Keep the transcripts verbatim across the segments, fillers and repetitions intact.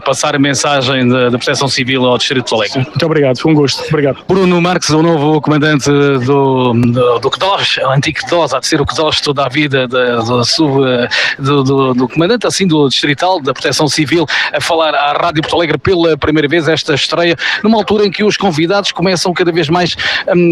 passar a mensagem da Proteção Civil ao Distrito de Alegre. Muito obrigado, foi um gosto. Obrigado. Bruno Marques, o novo comandante do, do, do C D O S, o antigo C D O S, há de ser o C D O S toda a vida da, da sub, do, do, do comandante assim do Distrital da Proteção Civil, a falar à Rádio Porto Alegre pela primeira vez esta estreia, numa altura em que os convidados começam cada vez mais um,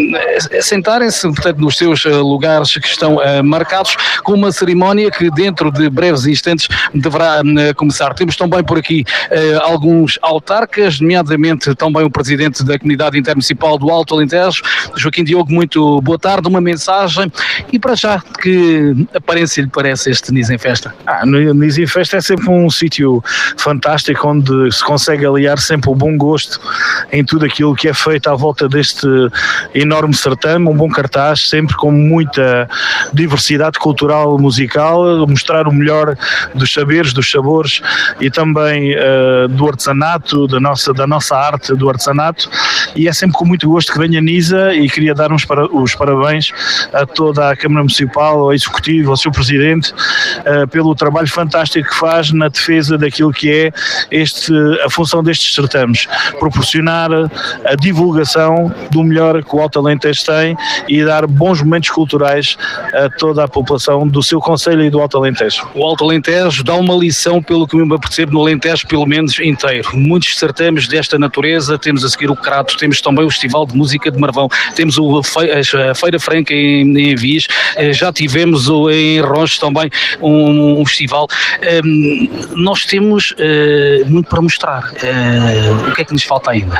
a sentarem-se, portanto, nos seus lugares que estão uh, marcados, com uma cerimónia que dentro de breves instantes deverá uh, começar. Temos também por aqui uh, alguns autarcas, nomeadamente também o presidente da Comunidade Intermunicipal do Alto Alentejo, Joaquim Diogo. Muito boa tarde, uma mensagem, e para já, que aparência lhe parece este Niza em Festa? Ah, no Niza em Festa é sempre um sítio fantástico, onde se consegue aliar sempre o bom gosto em tudo aquilo que é feito à volta deste enorme certame, um bom cartaz, sempre com muita diversidade cultural, musical, mostrar o melhor dos saberes, dos sabores e também uh, do artesanato, da nossa, da nossa arte, do artesanato, e é sempre com muito gosto que venho a Niza, e queria dar uns para, os parabéns a toda a Câmara Municipal, ao Executivo, ao seu Presidente, uh, pelo trabalho fantástico que faz na defesa daquilo que é este, a função destes certames, proporcionar a divulgação do melhor que o Alto Alentejo tem e dar bons momentos culturais a toda a população do seu concelho e do Alto Alentejo. O Alto Alentejo dá uma lição, pelo que me percebo, no Alentejo pelo menos inteiro. Muitos certames desta natureza, temos a seguir o Crato, temos também o Festival de Música de Marvão, temos o Fe- a Feira Franca em, em Avis, já tivemos o, em Ronches também um, um festival. Um, nós temos uh, muito para mostrar. Uh, o que é que nos falta ainda?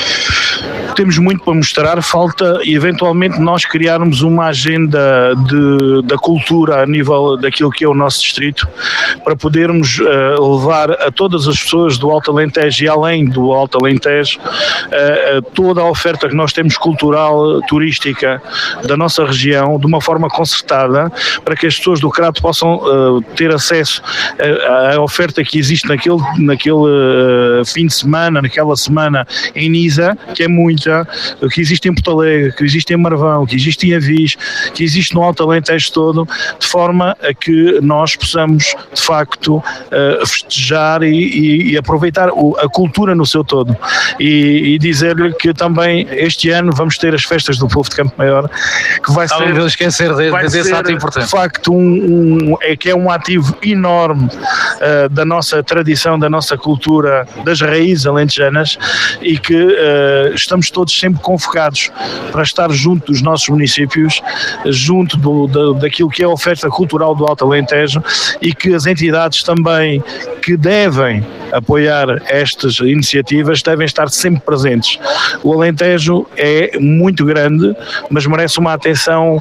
Temos muito para mostrar, falta eventualmente nós criarmos uma agenda de, da cultura a nível daquilo que é o nosso distrito, para podermos uh, levar a todas as pessoas do Alto Alentejo e além do Alto Alentejo uh, toda a oferta que nós temos cultural, turística da nossa região, de uma forma concertada, para que as pessoas do Crato possam uh, ter acesso à, à oferta que existe naquele, naquele uh, fim de semana, naquela semana em Niza, que é muita, que existe em Porto Alegre, que existe em Marvão, que existe em Avis, que existe no Alto Alentejo todo, de forma a que nós possamos, de facto, uh, festejar e, e, e aproveitar o, a cultura no seu todo. E, e dizer-lhe que também este ano vamos ter as festas do povo de Campo Maior, que vai Não, ser, não esquecer de, vai desse ser ato importante. De facto, um, um, é que é um ativo enorme uh, da nossa tradição, da nossa cultura, das raízes alentejanas, e que uh, estamos todos sempre convocados para estar junto dos nossos municípios, junto do, da, daquilo que é a oferta cultural do Alto Alentejo, e que as entidades também que devem apoiar estas iniciativas devem estar sempre presentes. O Alentejo é muito grande, mas merece uma atenção uh,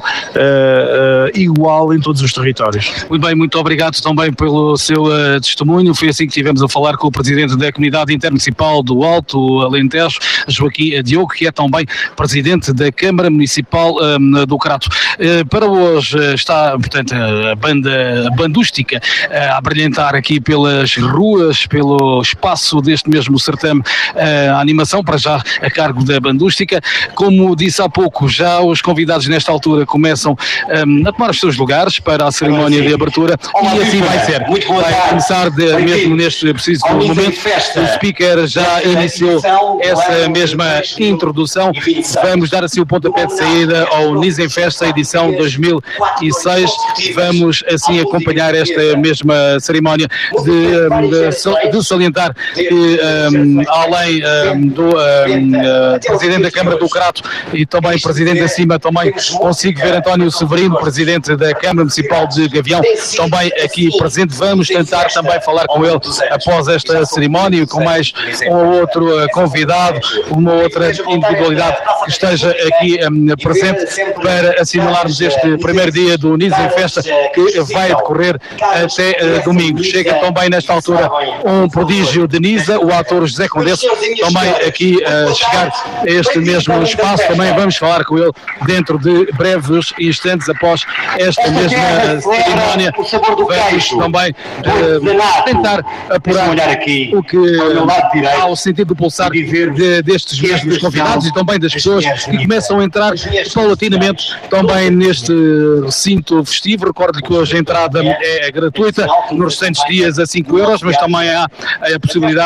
uh, igual em todos os territórios. Muito bem, muito obrigado também pelo seu uh, testemunho. Foi assim que tivemos a falar com o Presidente da Comunidade Intermunicipal do Alto Alentejo, Joaquim Diogo, que é também Presidente da Câmara Municipal um, do Crato. Uh, para hoje uh, está, portanto, a banda bandústica uh, a brilhantar aqui pelas ruas, pelo espaço deste mesmo certame, uh, a animação para já a cargo da bandústica. Como disse há pouco, já os convidados nesta altura começam um, a tomar os seus lugares para a cerimónia de abertura. Olá, e assim vai ser. Vai começar de, mesmo neste preciso momento. O speaker já iniciou essa mesma introdução. Vamos dar assim o pontapé de saída ao Niza em Festa, edição dois mil e seis. Vamos assim acompanhar esta mesma cerimónia, de, de, de salientar que um, além um, do um, uh, Presidente da Câmara do Crato e também Presidente acima, também consigo ver António Severino, Presidente da Câmara Municipal de Gavião, também aqui presente. Vamos tentar também falar com ele após esta cerimónia, com mais um outro uh, convidado, uma outra individualidade que esteja aqui um, presente, para assinalarmos este primeiro dia do Niza em Festa, que vai decorrer até uh, domingo. Chega também nesta altura um prodígio de Niza, o ator José Condesso, também aqui a uh, chegar a este mesmo espaço. Também vamos falar com ele dentro de breves instantes após esta mesma cerimónia. Vamos também uh, tentar apurar o que há o sentido do pulsar de, destes mesmos convidados e também das pessoas que começam a entrar paulatinamente também neste recinto festivo. Recordo que hoje a entrada é gratuita, nos restantes dias a cinco euros, mas também há a possibilidade